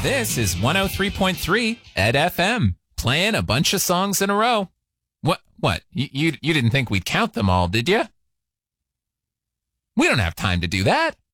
This is 103.3 Ed FM, playing a bunch of songs in a row. What? You didn't think we'd count them all, did you? We don't have time to do that.